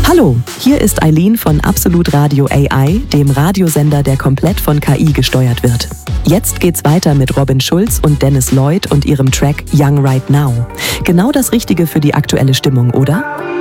Hallo, hier ist Eileen von Absolut Radio AI, dem Radiosender, der komplett von KI gesteuert wird. Jetzt geht's weiter mit Robin Schulz und Dennis Lloyd und ihrem Track Young Right Now. Genau das Richtige für die aktuelle Stimmung, oder?